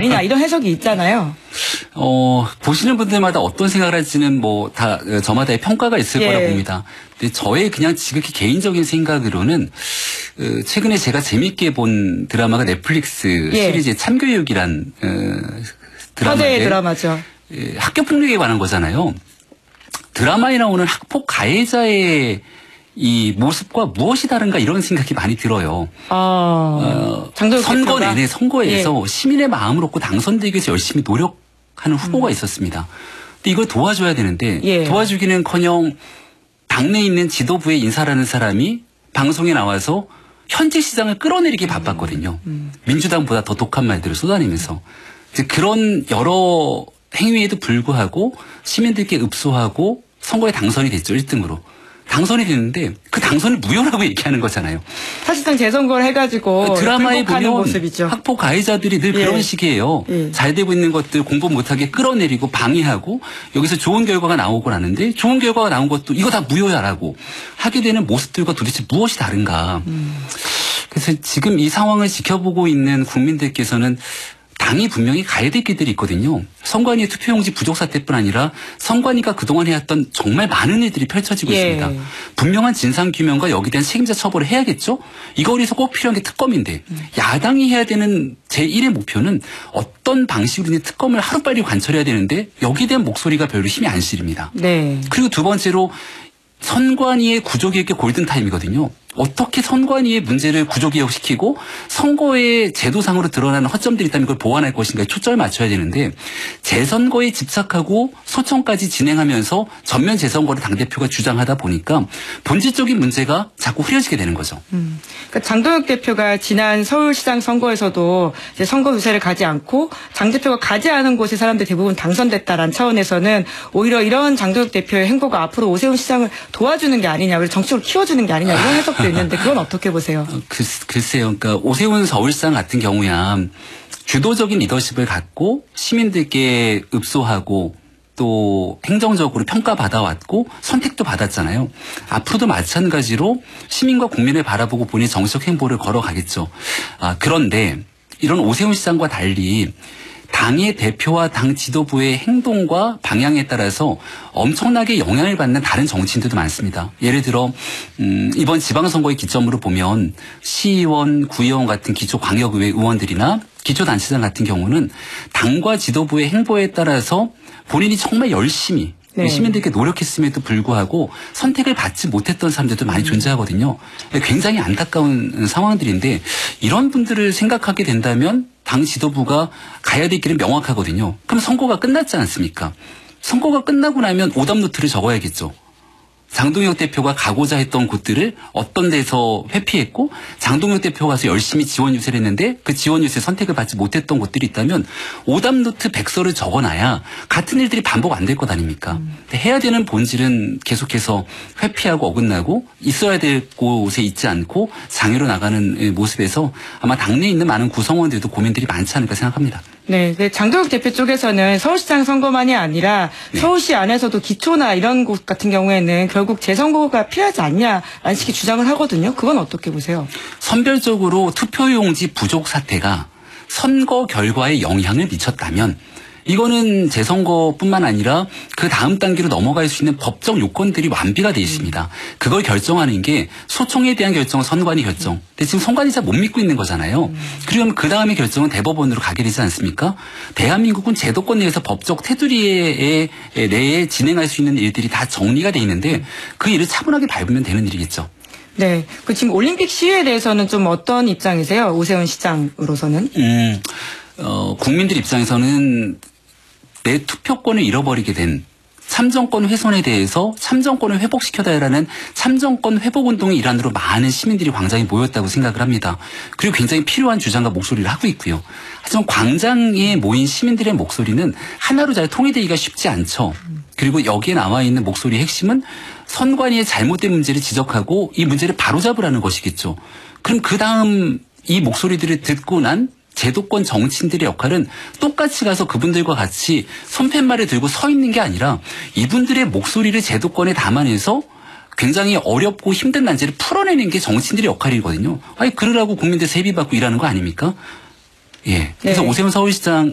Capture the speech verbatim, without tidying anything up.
아니냐 이런 해석이 있잖아요. 어, 보시는 분들마다 어떤 생각을 할지는 뭐 다 저마다의 평가가 있을 예. 거라 봅니다. 근데 저의 그냥 지극히 개인적인 생각으로는 어, 최근에 제가 재밌게 본 드라마가 넷플릭스 예. 시리즈의 참교육이란 어, 드라마인데 화제의 드라마죠. 예, 학교 폭력에 관한 거잖아요. 드라마에 나오는 학폭 가해자의 이 모습과 무엇이 다른가 이런 생각이 많이 들어요. 아, 어, 선거 내내 선거에서 예. 시민의 마음을 얻고 당선되기 위해서 열심히 노력하는 후보가 음. 있었습니다. 근데 이걸 도와줘야 되는데 예. 도와주기는커녕 당내에 있는 지도부의 인사라는 사람이 방송에 나와서 현재 시장을 끌어내리기 음. 바빴거든요. 음. 민주당보다 더 독한 말들을 쏟아내면서 이제 그런 여러 행위에도 불구하고 시민들께 읍소하고 선거에 당선이 됐죠. 일 등으로. 당선이 됐는데 그 당선을 무효라고 얘기하는 거잖아요. 사실상 재선거를 해가지고 드라마에 보면 모습이죠. 학폭 가해자들이 늘 예. 그런 식이에요. 예. 잘 되고 있는 것들 공부 못하게 끌어내리고 방해하고 여기서 좋은 결과가 나오고 나는데 좋은 결과가 나온 것도 이거 다 무효야라고 하게 되는 모습들과 도대체 무엇이 다른가. 음. 그래서 지금 이 상황을 지켜보고 있는 국민들께서는 당이 분명히 가야 될 길들이 있거든요. 선관위의 투표용지 부족 사태뿐 아니라 선관위가 그동안 해왔던 정말 많은 일들이 펼쳐지고 예. 있습니다. 분명한 진상규명과 여기에 대한 책임자 처벌을 해야겠죠. 이거 위해서 꼭 필요한 게 특검인데 음. 야당이 해야 되는 제일의 목표는 어떤 방식으로 특검을 하루빨리 관철해야 되는데 여기에 대한 목소리가 별로 힘이 안 실립니다. 네. 그리고 두 번째로 선관위의 구조개혁의 골든타임이거든요. 어떻게 선관위의 문제를 구조개혁시키고 선거의 제도상으로 드러나는 허점들이 있다면 그걸 보완할 것인가에 초점을 맞춰야 되는데 재선거에 집착하고 소청까지 진행하면서 전면 재선거를 당대표가 주장하다 보니까 본질적인 문제가 자꾸 흐려지게 되는 거죠. 음. 그러니까 장동혁 대표가 지난 서울시장 선거에서도 이제 선거 유세를 가지 않고 장 대표가 가지 않은 곳에 사람들이 대부분 당선됐다라는 차원에서는 오히려 이런 장동혁 대표의 행보가 앞으로 오세훈 시장을 도와주는 게 아니냐, 그리고 정치적으로 키워주는 게 아니냐 이런 해석도 있는데 그건 어떻게 보세요? 글, 글쎄요. 그러니까 오세훈 서울시장 같은 경우야 주도적인 리더십을 갖고 시민들께 읍소하고 또 행정적으로 평가받아왔고 선택도 받았잖아요. 앞으로도 마찬가지로 시민과 국민을 바라보고 본인의 정치적 행보를 걸어가겠죠. 아, 그런데 이런 오세훈 시장과 달리 당의 대표와 당 지도부의 행동과 방향에 따라서 엄청나게 영향을 받는 다른 정치인들도 많습니다. 예를 들어 음, 이번 지방선거의 기점으로 보면 시의원, 구의원 같은 기초광역의회 의원들이나 기초단체장 같은 경우는 당과 지도부의 행보에 따라서 본인이 정말 열심히 네. 시민들께 노력했음에도 불구하고 선택을 받지 못했던 사람들도 많이 음. 존재하거든요. 굉장히 안타까운 상황들인데 이런 분들을 생각하게 된다면 당 지도부가 가야 될 길은 명확하거든요. 그럼 선거가 끝났지 않습니까? 선거가 끝나고 나면 오답노트를 적어야겠죠. 장동혁 대표가 가고자 했던 곳들을 어떤 데서 회피했고 장동혁 대표가 가서 열심히 지원 유세를 했는데 그 지원 유세 선택을 받지 못했던 곳들이 있다면 오답노트 백서를 적어놔야 같은 일들이 반복 안 될 것 아닙니까? 음. 해야 되는 본질은 계속해서 회피하고 어긋나고 있어야 될 곳에 있지 않고 장애로 나가는 모습에서 아마 당내에 있는 많은 구성원들도 고민들이 많지 않을까 생각합니다. 네, 네, 장동혁 대표 쪽에서는 서울시장 선거만이 아니라 네. 서울시 안에서도 기초나 이런 곳 같은 경우에는 결국 재선거가 필요하지 않냐라는 식의 주장을 하거든요. 그건 어떻게 보세요? 선별적으로 투표용지 부족 사태가 선거 결과에 영향을 미쳤다면 이거는 재선거뿐만 아니라 그 다음 단계로 넘어갈 수 있는 법적 요건들이 완비가 돼 있습니다. 그걸 결정하는 게 소총에 대한 결정은 선관위 결정. 근데 지금 선관위 잘 못 믿고 있는 거잖아요. 그러면 그 다음에 결정은 대법원으로 가게 되지 않습니까? 대한민국은 제도권 내에서 법적 테두리에 내에 진행할 수 있는 일들이 다 정리가 돼 있는데 그 일을 차분하게 밟으면 되는 일이겠죠. 네. 그 지금 올림픽 시위에 대해서는 좀 어떤 입장이세요? 오세훈 시장으로서는? 음, 어, 국민들 입장에서는 내 투표권을 잃어버리게 된 참정권 훼손에 대해서 참정권을 회복시켜달라는 참정권 회복운동의 일환으로 많은 시민들이 광장에 모였다고 생각을 합니다. 그리고 굉장히 필요한 주장과 목소리를 하고 있고요. 하지만 광장에 모인 시민들의 목소리는 하나로 잘 통일되기가 쉽지 않죠. 그리고 여기에 나와 있는 목소리의 핵심은 선관위의 잘못된 문제를 지적하고 이 문제를 바로잡으라는 것이겠죠. 그럼 그 다음 이 목소리들을 듣고 난 제도권 정치인들의 역할은 똑같이 가서 그분들과 같이 손팻말을 들고 서 있는 게 아니라 이분들의 목소리를 제도권에 담아내서 굉장히 어렵고 힘든 난제를 풀어내는 게 정치인들의 역할이거든요. 아니 그러라고 국민들 세비 받고 일하는 거 아닙니까? 예. 그래서 네. 오세훈 서울시장